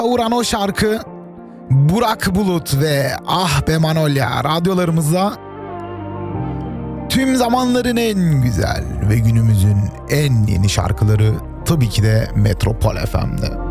vuran o şarkı Burak Bulut ve Ah Be Manolya radyolarımızda tüm zamanların en güzel ve günümüzün en yeni şarkıları tabii ki de Metropol FM'de.